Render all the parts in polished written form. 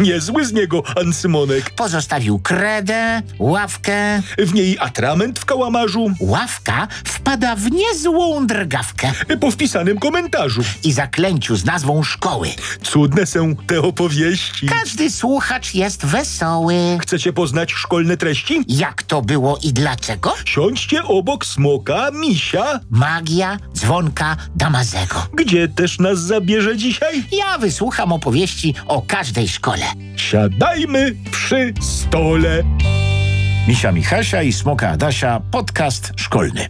Niezły z niego Ansymonek. Pozostawił kredę, ławkę. W niej atrament w kałamarzu. Ławka wpada w niezłą drgawkę Po wpisanym komentarzu. i zaklęciu z nazwą szkoły. Cudne są te opowieści. Każdy słuchacz jest wesoły. Chcecie poznać szkolne treści? Jak to było i dlaczego? Siądźcie obok smoka, misia. Magia dzwonka Damazego. Gdzie też nas zabierze dzisiaj? Ja wysłucham opowieści o każdej szkole. Siadajmy przy stole. Misia Michasia i Smoka Adasia, podcast szkolny.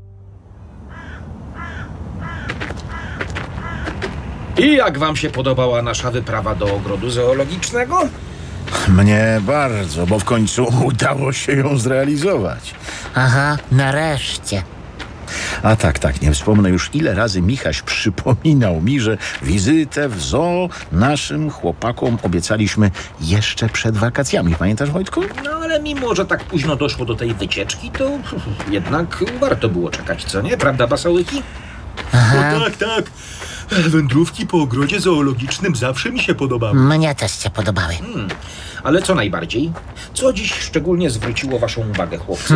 I jak wam się podobała nasza wyprawa do ogrodu zoologicznego? Mnie bardzo, bo w końcu udało się ją zrealizować. Aha, nareszcie. A tak, nie wspomnę już ile razy Michaś przypominał mi, że wizytę w zoo naszym chłopakom obiecaliśmy jeszcze przed wakacjami. Pamiętasz, Wojtku? No ale mimo, że tak późno doszło do tej wycieczki, to jednak warto było czekać, co nie? Prawda, basałyki? O tak. Wędrówki po ogrodzie zoologicznym zawsze mi się podobały. Mnie też się podobały. Ale co najbardziej? Co dziś szczególnie zwróciło waszą uwagę, chłopcy?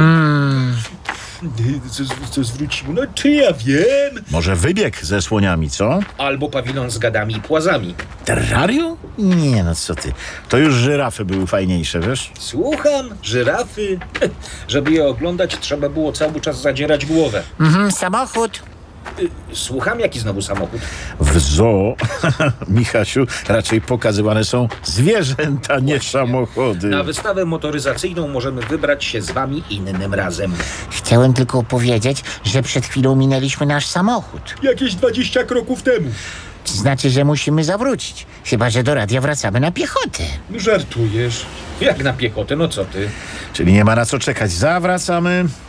Co zwróciło? No czy ja wiem? Może wybieg ze słoniami, co? Albo pawilon z gadami i płazami. Terrarium? Nie, no co ty. To już żyrafy były fajniejsze, wiesz? Słucham, żyrafy. Żeby je oglądać, trzeba było cały czas zadzierać głowę. Samochód. Słucham, jaki znowu samochód? W zoo, Michasiu, raczej pokazywane są zwierzęta, nie samochody. Na wystawę motoryzacyjną możemy wybrać się z wami innym razem. Chciałem tylko powiedzieć, że przed chwilą minęliśmy nasz samochód. Jakieś 20 kroków temu. To znaczy, że musimy zawrócić. Chyba że do radia wracamy na piechotę. Żartujesz. Jak na piechotę, no co ty? Czyli nie ma na co czekać. Zawracamy.